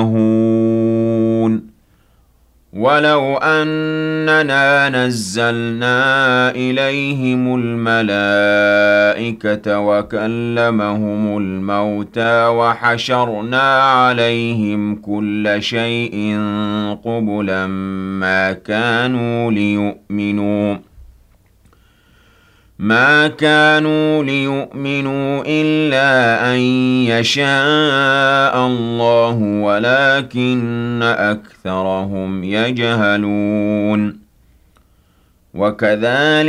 وَلَوْ أَنَّنَا نَزَّلْنَا إِلَيْهِمُ الْمَلَائِكَةَ وَكَلَّمَهُمُ الْمَوْتَىٰ وَحَشَرْنَا عَلَيْهِمْ كُلَّ شَيْءٍ قُبُلًا مَا كَانُوا لِيُؤْمِنُوا إِلَّا أَن يَشَاءَ اللَّهُ وَلَٰكِنَّ أَكْثَرَهُمْ يَجْهَلُونَ